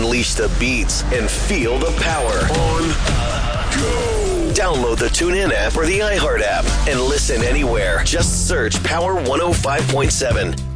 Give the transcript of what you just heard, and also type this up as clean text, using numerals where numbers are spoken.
Unleash the beats and feel the power on Go. Download the TuneIn app or the iHeart app and listen anywhere. Just search Power 105.7.